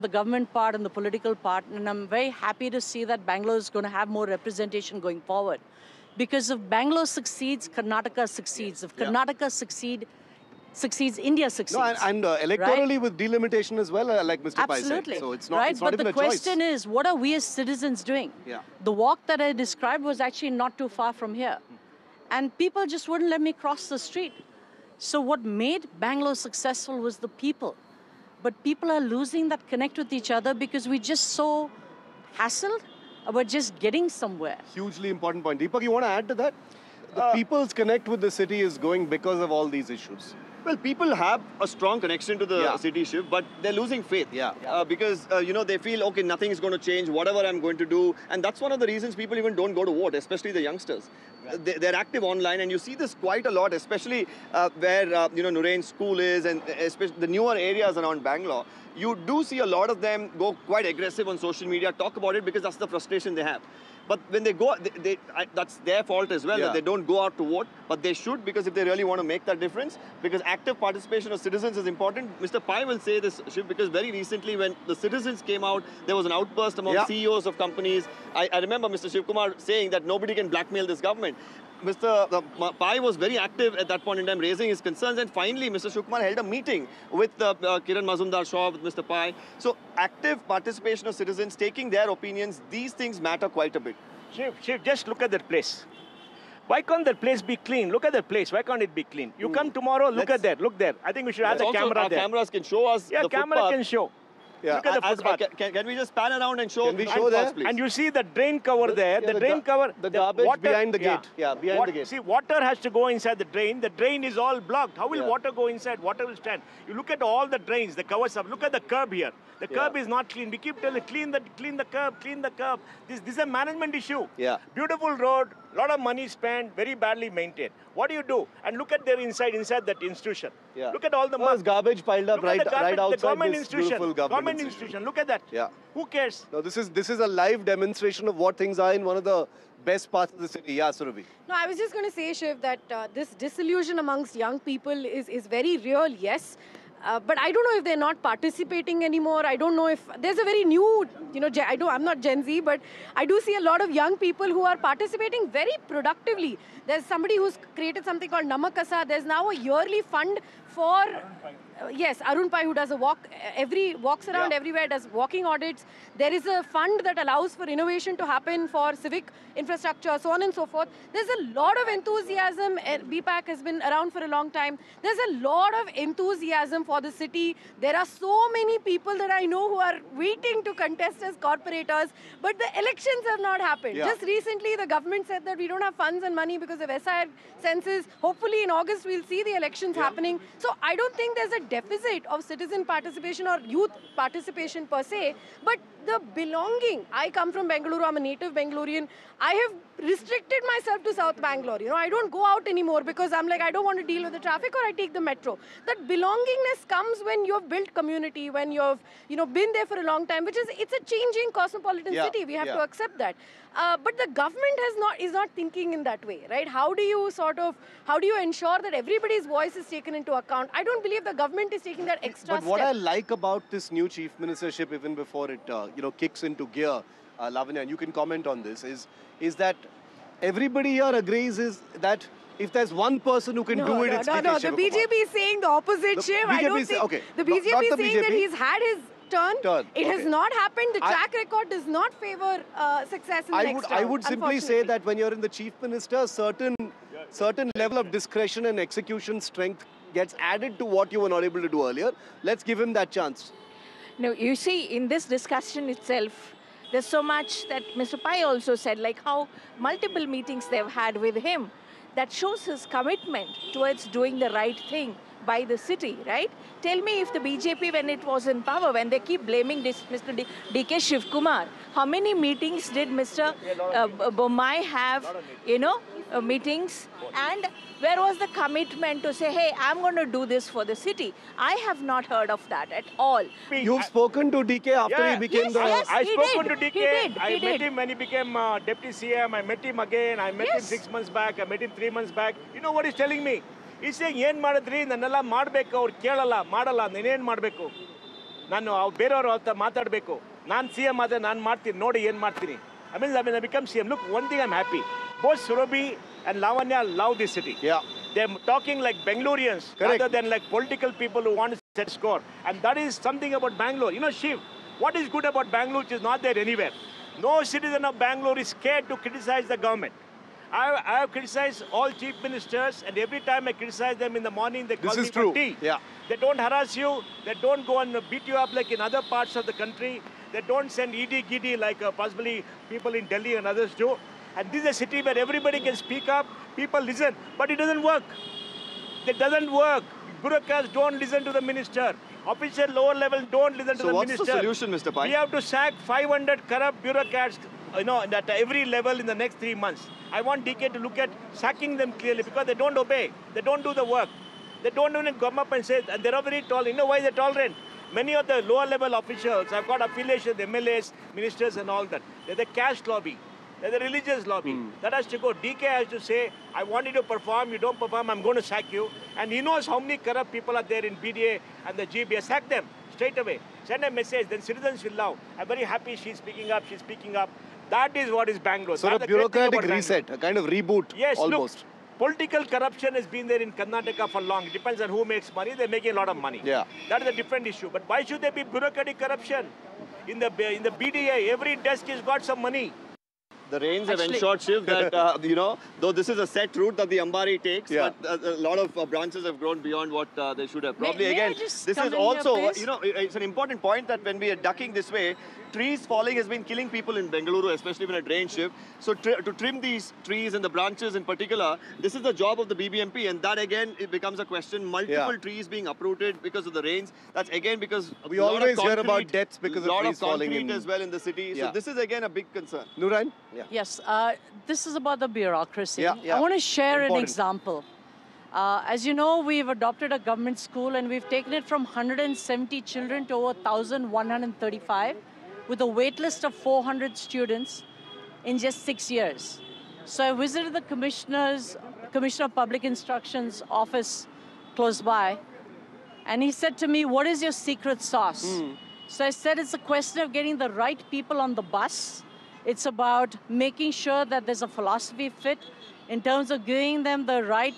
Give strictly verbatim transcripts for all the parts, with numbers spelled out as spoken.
the government part and the political part, and I'm very happy to see that Bangalore is going to have more representation going forward. Because if Bangalore succeeds, Karnataka succeeds. If Karnataka yeah. succeed, succeeds, India succeeds. No, and, and uh, electorally right? with delimitation as well, uh, like Mister Pai said. Absolutely. So it's not, right? it's not but even the a question choice. is, what are we as citizens doing? Yeah. The walk that I described was actually not too far from here. And people just wouldn't let me cross the street. So what made Bangalore successful was the people. But people are losing that connect with each other because we're just so hassled about just getting somewhere. Hugely important point. Deepak, you want to add to that? The uh, people's connect with the city is going because of all these issues. Well, people have a strong connection to the yeah. city shift, but they're losing faith. Yeah. Uh, because, uh, you know, they feel, okay, nothing is going to change, whatever I'm going to do. And that's one of the reasons people even don't go to vote, especially the youngsters. Right. They, they're active online, and you see this quite a lot, especially uh, where, uh, you know, Nurain's school is, and especially the newer areas around Bangalore. You do see a lot of them go quite aggressive on social media, talk about it, because that's the frustration they have. But when they go, they, they, I, that's their fault as well, yeah. that they don't go out to vote. But they should, because if they really want to make that difference, because active participation of citizens is important. Mister Pai will say this, because very recently when the citizens came out, there was an outburst among yeah. C E Os of companies. I, I remember Mister Shivkumar saying that nobody can blackmail this government. Mister Uh, Pai was very active at that point in time, raising his concerns, and finally Mister Shivkumar held a meeting with uh, uh, Kiran Mazumdar-Shaw, with Mister Pai. So active participation of citizens, taking their opinions, these things matter quite a bit. Shiv, Shiv, just look at that place. Why can't that place be clean? Look at that place. Why can't it be clean? You mm. come tomorrow, look Let's, at that, look there. I think we should have the also, camera our there. cameras can show us yeah, the camera footpath. can show. Yeah. Look at the As, footpath. uh, can, can we just pan around and show? Can we show there? Please? And you see the drain cover the, there. Yeah, the, the drain cover. The garbage water, behind the gate. Yeah, yeah behind what, the gate. See, water has to go inside the drain. The drain is all blocked. How will yeah. water go inside? Water will stand. You look at all the drains, the covers up. Look at the curb here. The yeah. curb is not clean. We keep telling, clean the, clean the curb, clean the curb. This, this is a management issue. Yeah. Beautiful road, lot of money spent, very badly maintained. What do you do? And look at their inside, inside that institution. Yeah. Look at all the well, there's garbage piled up right, garbage, right outside the government this institution, beautiful government, government institution. institution. Look at that. Yeah. Who cares? No, this is this is a live demonstration of what things are in one of the best parts of the city. Yeah, Surabhi. No, I was just going to say, Shiv, that uh, this disillusion amongst young people is, is very real, yes. Uh, but I don't know if they're not participating anymore. I don't know if there's a very new, you know, I do, I'm not Gen Z, but I do see a lot of young people who are participating very productively. There's somebody who's created something called Namakasa. There's now a yearly fund for, uh, yes, Arun Pai, who does a walk, every walks around yeah. everywhere, does walking audits. There is a fund that allows for innovation to happen for civic infrastructure, so on and so forth. There's a lot of enthusiasm. B PAC has been around for a long time. There's a lot of enthusiasm for the city. There are so many people that I know who are waiting to contest as corporators, but the elections have not happened. Yeah. Just recently, the government said that we don't have funds and money because of S I R census. Hopefully, in August, we'll see the elections yeah. happening. So I don't think there's a deficit of citizen participation or youth participation per se, but the belonging. I come from Bengaluru, I'm a native Bangalorean. I have restricted myself to South Bangalore. You know, I don't go out anymore because I'm like, I don't want to deal with the traffic, or I take the metro. That belongingness comes when you've built community, when you've, you know, been there for a long time, which is, it's a changing cosmopolitan yeah. city. We have yeah. to accept that. Uh, but the government has not, is not thinking in that way, right? How do you sort of, how do you ensure that everybody's voice is taken into account? I don't believe the government is taking that extra But what step. I like about this new chief ministership, even before it, uh, you know, kicks into gear, uh, Lavanya, and you can comment on this, is, is that everybody here agrees is that if there's one person who can no, do it, no, it's no, D K no. The B J P is saying the opposite, the Shiv. B J P I don't say, think okay. the B J P not, is not saying B J P. that he's had his turn. turn. It okay. has not happened. The I, track record does not favor uh, success in the I next would, round, I would simply say that when you're in the chief minister, certain, certain level of discretion and execution strength gets added to what you were not able to do earlier. Let's give him that chance. No, you see, in this discussion itself, there's so much that Mister Pai also said, like how multiple meetings they've had with him, that shows his commitment towards doing the right thing by the city, right? Tell me if the B J P, when it was in power, when they keep blaming this Mister D K Shivkumar, how many meetings did Mister Uh, Bommai have, you know, uh, meetings? And where was the commitment to say, hey, I'm going to do this for the city? I have not heard of that at all. You've spoken to D K after yeah, he became yes, the... yes. I He spoke did. to D K. He did. I He met did. him when he became uh, deputy C M. I met him again. I met Yes. him six months back. I met him three months back. You know what he's telling me? He's saying, "Yen madadri, nannella madbeku, or kelala, madala, nenen madbeku." ನಾನು ಬೇರೆಯವ್ರ ಹತ್ರ ಮಾತಾಡಬೇಕು. ನಾನು C M ಆದರೆ ನಾನು ಮಾಡ್ತೀನಿ, ನೋಡಿ ಏನು ಮಾಡ್ತೀನಿ. I mean, I mean, I become C M. Look, one thing I'm happy. Both Surabhi and Lavanya love this city. Yeah. They're talking like Bangaloreans Correct. rather than like political people who want to set score. And that is something about Bangalore. You know, Shiv, what is good about Bangalore which is not there anywhere? No citizen of Bangalore is scared to criticize the government. I, I have criticized all chief ministers, and every time I criticize them in the morning, they call This me is for true. tea. Yeah. They don't harass you. They don't go and beat you up like in other parts of the country. They don't send E D giddy like uh, possibly people in Delhi and others do. And this is a city where everybody can speak up, people listen, but it doesn't work. It doesn't work. Bureaucrats don't listen to the minister. Official lower level don't listen to So the what's minister. the solution, Mister Pai? We have to sack five hundred corrupt bureaucrats, you know, at every level in the next three months. I want D K to look at sacking them clearly because they don't obey. They don't do the work. They don't even come up and say, and they're very tall. You know why they're tolerant? Many of the lower level officials have got affiliation, M L As, ministers and all that. They're the caste lobby. They're the religious lobby. Mm. That has to go. D K has to say, I want you to perform, you don't perform, I'm going to sack you. And he knows how many corrupt people are there in B D A and the G B A. Sack them straight away. Send a message, then citizens will love. I'm very happy she's speaking up, she's speaking up. That is what is Bangalore. So That's a the great thing bureaucratic about reset, Bangalore. a kind of reboot Yes, almost. look, political corruption has been there in Karnataka for long. It depends on who makes money. They're making a lot of money. Yeah. That is a different issue. But why should there be bureaucratic corruption? In the, in the B D A, every desk has got some money. The rains have Actually- ensured, Shiv, that, uh, you know, though this is a set route that the Ambari takes, Yeah. but uh, a lot of uh, branches have grown beyond what uh, they should have. Probably, may I again, just this come is in here, also, please? you know, it's an important point that when we are ducking this way, trees falling has been killing people in Bengaluru, especially when it rains, Shiv. So tri to trim these trees and the branches in particular, this is the job of the B B M P, and that again, it becomes a question. Multiple Yeah. trees being uprooted because of the rains. That's again because We a lot of always hear about concrete- deaths because of lot trees of falling concrete in- as well in the city. Yeah. So this is again a big concern. Nurain? Yeah. Yes, uh, this is about the bureaucracy. Yeah, yeah. I want to share Important. an example. Uh, as you know, we've adopted a government school and we've taken it from one hundred seventy children to over one thousand one hundred thirty-five with a wait list of four hundred students in just six years. So I visited the commissioner's, Commissioner of Public Instruction's office close by, and he said to me, what is your secret sauce? So I said, it's a question of getting the right people on the bus. It's about making sure that there's a philosophy fit in terms of giving them the right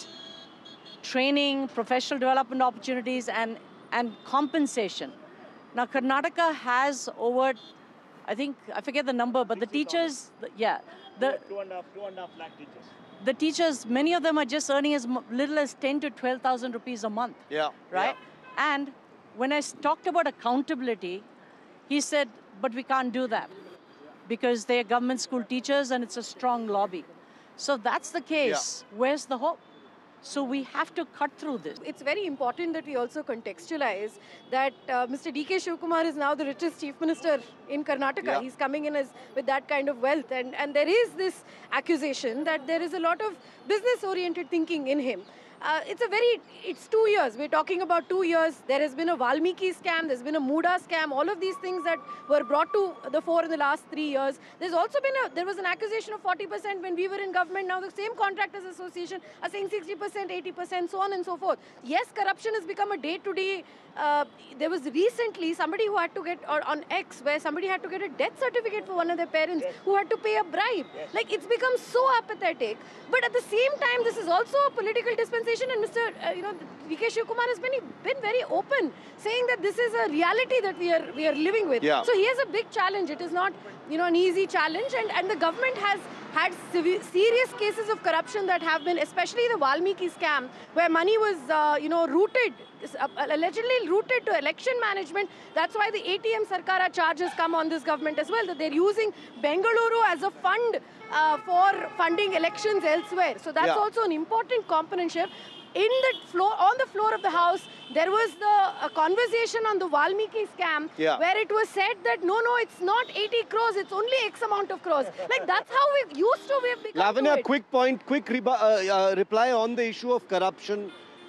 training, professional development opportunities, and, and compensation. Now, Karnataka has over, I think, I forget the number, but the teachers, yeah, the, Two and a half, two and a half lakh teachers. the teachers, many of them are just earning as mo- little as ten to twelve thousand rupees a month. Yeah. Right? And when I s- talked about accountability, he said, but we can't do that because they're government school teachers and it's a strong lobby. So that's the case. Where's the hope? So we have to cut through this. It's very important that we also contextualize that uh, Mister D K Shivkumar is now the richest chief minister in Karnataka. Yeah. He's coming in as with that kind of wealth, and and there is this accusation that there is a lot of business-oriented thinking in him. Uh, it's a very, it's two years. We're talking about two years. There has been a Valmiki scam. There's been a Muda scam. All of these things that were brought to the fore in the last three years. There's also been a, there was an accusation of forty percent when we were in government. Now the same contractors association are saying sixty percent, eighty percent, so on and so forth. Yes, corruption has become a day-to-day. Uh, there was recently somebody who had to get, or on X, where somebody had to get a death certificate for one of their parents who had to pay a bribe. Like, it's become so apathetic. But at the same time, this is also a political dispensation, and Mister Uh, you know, D K Shivkumar has been, been very open, saying that this is a reality that we are we are living with. Yeah. So he has a big challenge. It is not, you know, an easy challenge, and, and the government has had sev- serious cases of corruption that have been, especially the Valmiki scam, where money was, uh, you know, routed, uh, allegedly routed to election management. That's why the A T M Sarkara charges come on this government as well, that they're using Bengaluru as a fund uh, for funding elections elsewhere. So that's Yeah. also an important component shift. In the floor, on the floor of the House, there was the uh, conversation on the Valmiki scam, Yeah. where it was said that no, no, it's not eighty crores, it's only X amount of crores. Like, that's how we used to be become to Lavanya, it. quick point, quick reba- uh, uh, reply on the issue of corruption,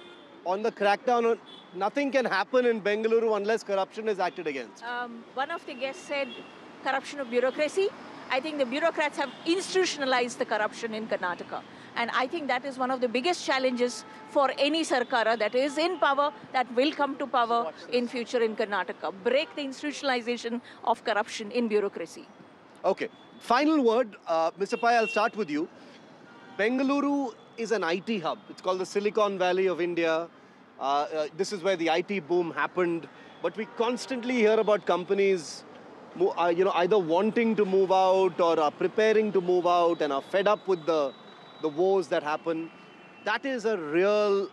on the crackdown. On, nothing can happen in Bengaluru unless corruption is acted against. Um, one of the guests said corruption of bureaucracy. I think the bureaucrats have institutionalized the corruption in Karnataka. And I think that is one of the biggest challenges for any Sarkara that is in power, that will come to power in future in Karnataka. Break the institutionalization of corruption in bureaucracy. Okay, final word, uh, Mister Pai, I'll start with you. Bengaluru is an I T hub. It's called the Silicon Valley of India. Uh, uh, this is where the I T boom happened. But we constantly hear about companies uh, you know, either wanting to move out or are preparing to move out and are fed up with the, the woes that happen. That is a real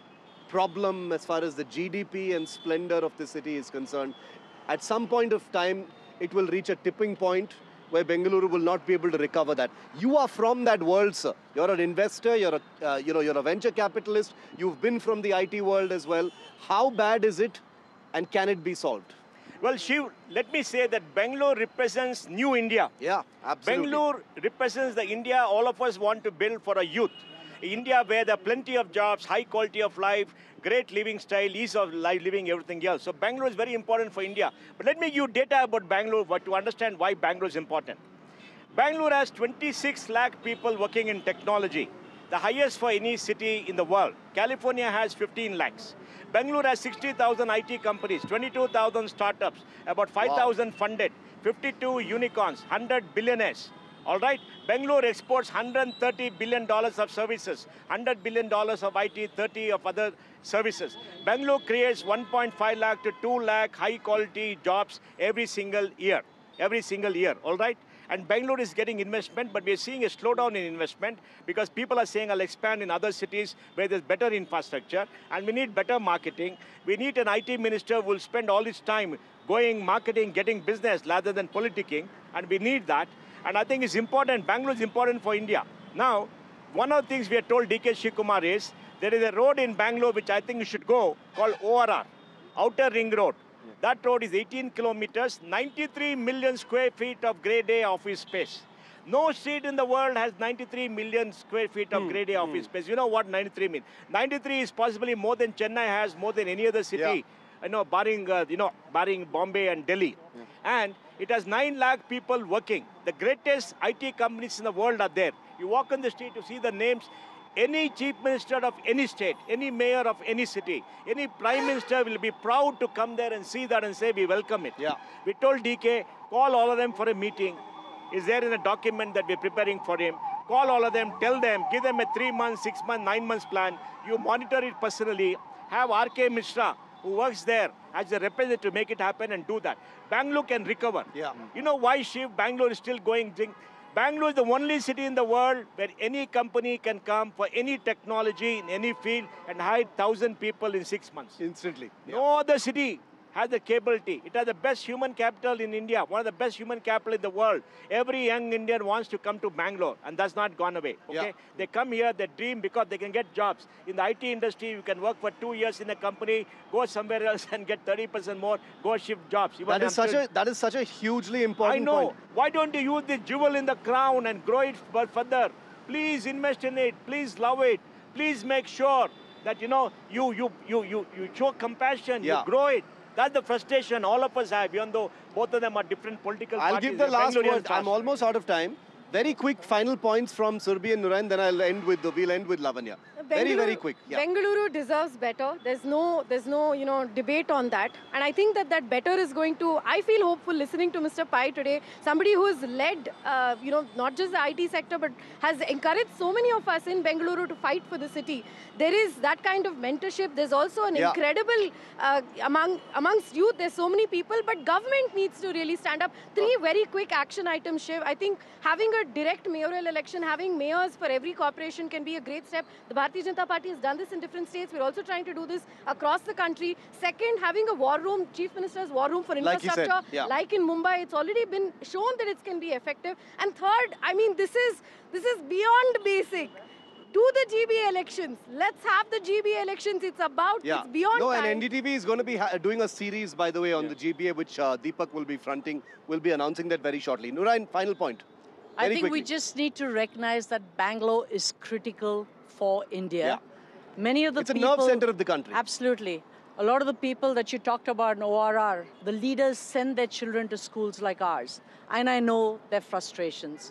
problem as far as the G D P and splendor of the city is concerned. At some point of time, it will reach a tipping point where Bengaluru will not be able to recover that. You are from that world, sir. You're an investor, you're a, uh, you know, you're a venture capitalist. You've been from the I T world as well. How bad is it and can it be solved? Well, Shiv, let me say that Bangalore represents new India. Yeah, absolutely. Bangalore represents the India all of us want to build for a youth. India where there are plenty of jobs, high quality of life, great living style, ease of life, living, everything else. So Bangalore is very important for India. But let me give you data about Bangalore to understand why Bangalore is important. Bangalore has twenty-six lakh people working in technology, the highest for any city in the world. California has fifteen lakhs. Bangalore has sixty thousand I T companies, twenty-two thousand startups, about five thousand wow. funded, fifty-two unicorns, one hundred billionaires. All right, Bangalore exports one hundred thirty billion dollars of services, one hundred billion dollars of I T, thirty of other services. Bangalore creates one point five lakh to two lakh high quality jobs every single year, every single year, all right? And Bangalore is getting investment, but we're seeing a slowdown in investment because people are saying I'll expand in other cities where there's better infrastructure and we need better marketing. We need an I T minister who will spend all his time going marketing, getting business rather than politicking, and we need that. And I think it's important, Bangalore is important for India. Now, one of the things we are told D K Shivakumar is, there is a road in Bangalore which I think you should go, called O R R, Outer Ring Road. That road is eighteen kilometers, ninety-three million square feet of grade A office space. No street in the world has ninety-three million square feet of mm, grade A mm. office space. You know what ninety-three means? ninety-three is possibly more than Chennai has, more than any other city. Yeah. You know, barring, uh, you know, barring Bombay and Delhi. Yeah. And it has nine lakh people working. The greatest I T companies in the world are there. You walk on the street, you see the names. Any chief minister of any state, any mayor of any city, any prime minister will be proud to come there and see that and say, we welcome it. Yeah. We told D K, call all of them for a meeting. Is there in a document that we're preparing for him? Call all of them, tell them, give them a three months, six months, nine months plan. You monitor it personally. Have R K Mishra, who works there as a representative to make it happen and do that. Bangalore can recover. Yeah. You know why, Shiv, Bangalore is still going? Bangalore is the only city in the world where any company can come for any technology in any field and hire one thousand people in six months. Instantly. Yeah. No other city has the capability. It has the best human capital in India, one of the best human capital in the world. Every young Indian wants to come to Bangalore, and that's not gone away, okay? Yeah. They come here, they dream because they can get jobs. In the I T industry, you can work for two years in a company, go somewhere else and get thirty percent more, go shift jobs. That is, such a, that is such a hugely important I know. point. Why don't you use the jewel in the crown and grow it further? Please invest in it. Please love it. Please make sure that, you know, you, you, you, you, you show compassion, yeah. you grow it. That's the frustration all of us have, even though both of them are different political I'll parties. I'll give the last word. I'm almost out of time. Very quick final points from Surbhi and Nurain, then I'll end with, we'll end with Lavanya. Very, very quick. Yeah. Bengaluru deserves better. There's no, there's no, you know, debate on that. And I think that that better is going to, I feel hopeful listening to Mister Pai today, somebody who has led, uh, you know, not just the I T sector, but has encouraged so many of us in Bengaluru to fight for the city. There is that kind of mentorship. There's also an yeah. incredible, uh, among amongst youth, there's so many people, but government needs to really stand up. Three very quick action items, Shiv. I think having a direct mayoral election, having mayors for every corporation can be a great step. The Bharatiya Janata Party has done this in different states. We're also trying to do this across the country. Second, having a war room, Chief Minister's war room for infrastructure, like, yeah. like in Mumbai, it's already been shown that it can be effective. And third, I mean, this is, this is beyond basic. Do the G B A elections. Let's have the G B A elections. It's about, yeah. it's beyond No, time. and N D T V is going to be doing a series, by the way, on yeah. the G B A, which uh, Deepak will be fronting. We'll be announcing that very shortly. Nurain, final point. I Very think quickly. we just need to recognize that Bangalore is critical for India. Yeah. Many of the it's people... It's a nerve center of the country. Absolutely. A lot of the people that you talked about in O R R, the leaders send their children to schools like ours. And I know their frustrations.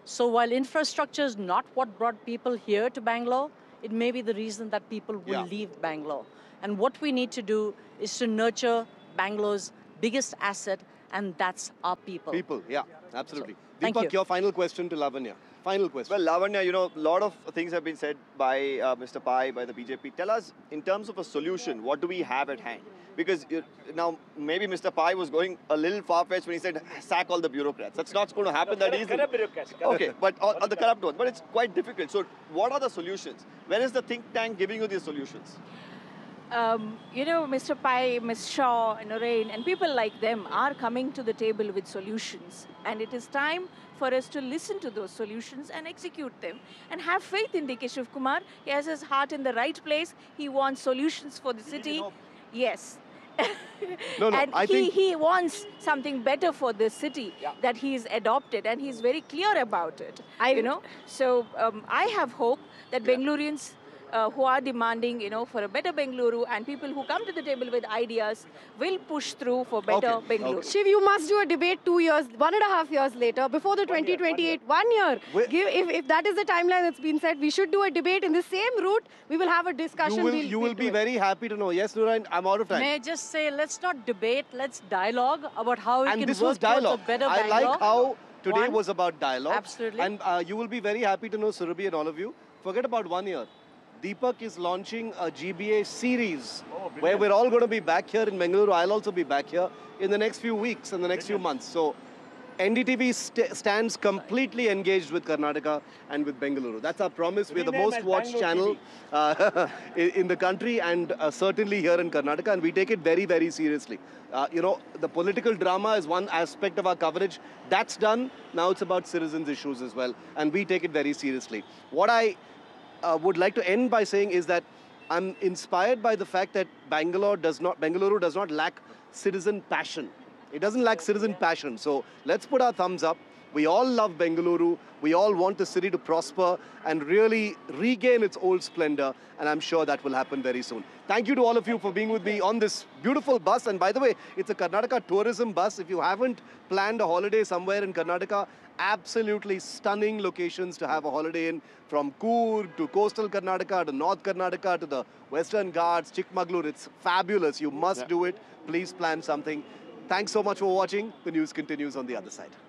So while infrastructure is not what brought people here to Bangalore, it may be the reason that people will Yeah. leave Bangalore. And what we need to do is to nurture Bangalore's biggest asset, and that's our people. People, yeah, absolutely. So, thank Deepak, you. your final question to Lavanya. Final question. Well, Lavanya, you know, a lot of things have been said by uh, Mister Pai, by the B J P. Tell us, in terms of a solution, what do we have at hand? Because you, now, maybe Mister Pai was going a little far-fetched when he said, sack all the bureaucrats. That's not going to happen that easily. Corrupt bureaucrats, corrupt. Okay, but on, on the corrupt one, but it's quite difficult. So what are the solutions? When is the think tank giving you these solutions? Um, you know, Mister Pai, Miz Shaw, Narain, and people like them are coming to the table with solutions. And it is time for us to listen to those solutions and execute them. And have faith in D K Shiv Kumar. He has his heart in the right place. He wants solutions for the city. Yes. No, no, and I he, think- he wants something better for the city that he's adopted, and he's very clear about it. I- you know, so um, I have hope that Bangaloreans uh, who are demanding, you know, for a better Bengaluru, and people who come to the table with ideas will push through for better Okay, Bengaluru. okay. Shiv, you must do a debate two years, one and a half years later, before the twenty twenty-eight, one year. Wait. Give, if, if that is the timeline that's been said, we should do a debate in the same route. We will have a discussion. You will, we'll, you we'll will do be it. very happy to know. Yes, Nurain, I'm out of time. May I just say, let's not debate, let's dialogue about how we And can this work was dialogue. towards a better I Bangalore. like how today One. was about dialogue. Absolutely. And uh, you will be very happy to know, Surabhi and all of you, forget about one year. Deepak is launching a G B A series where we're all going to be back here in Bengaluru. I'll also be back here in the next few weeks and the next few months. So N D T V st stands completely engaged with Karnataka and with Bengaluru. That's our promise. We're the Rename most as watched Bangalore channel uh, in, in the country, and uh, certainly here in Karnataka, and we take it very, very seriously. Uh, you know, the political drama is one aspect of our coverage. That's done. Now it's about citizens' issues as well, and we take it very seriously. What I uh, would like to end by saying is that I'm inspired by the fact that Bangalore does not, Bengaluru does not lack citizen passion. It doesn't lack citizen passion. So let's put our thumbs up. We all love Bengaluru. We all want the city to prosper and really regain its old splendor. And I'm sure that will happen very soon. Thank you to all of you for being with me on this beautiful bus. And by the way, it's a Karnataka tourism bus. If you haven't planned a holiday somewhere in Karnataka, absolutely stunning locations to have a holiday in, from Coorg to coastal Karnataka to North Karnataka to the Western Ghats, Chikmagalur. It's fabulous. You must do it. Please plan something. Thanks so much for watching. The news continues on the other side.